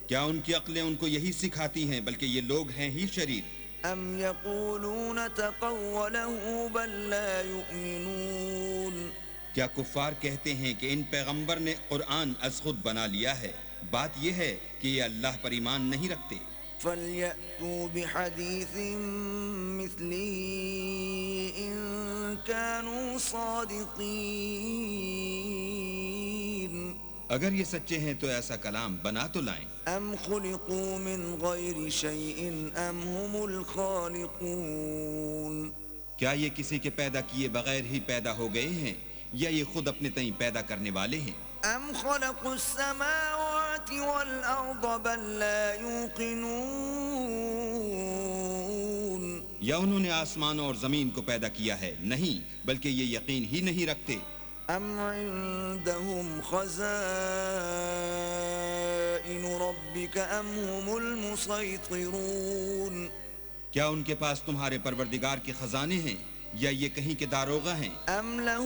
کیا ان کی عقلیں ان کو یہی سکھاتی ہیں؟ بلکہ یہ لوگ ہیں ہی شریر. ام یقولون تقوله بل لا یؤمنون کیا کفار کہتے ہیں کہ ان پیغمبر نے قرآن از خود بنا لیا ہے؟ بات یہ ہے کہ یہ اللہ پر ایمان نہیں رکھتے. فَلْيَأْتُوا بِحَدِيثٍ مِثْلِهِ إِن كَانُوا صَادِقِينَ اگر یہ سچے ہیں تو ایسا کلام بنا تو لائیں. ام خلقوا من غیر شیء ام هم الخالقون کیا یہ کسی کے پیدا کیے بغیر ہی پیدا ہو گئے ہیں یا یہ خود اپنے تئیں پیدا کرنے والے ہیں؟ ام خلقوا السماوات والارض بل لا يوقنون یا انہوں نے آسمان اور زمین کو پیدا کیا ہے؟ نہیں، بلکہ یہ یقین ہی نہیں رکھتے. ام عندهم خزائن ربك ام هم المسيطرون کیا ان کے پاس تمہارے پروردگار کے خزانے ہیں یا یہ کہیں کے داروغہ ہیں؟ ام له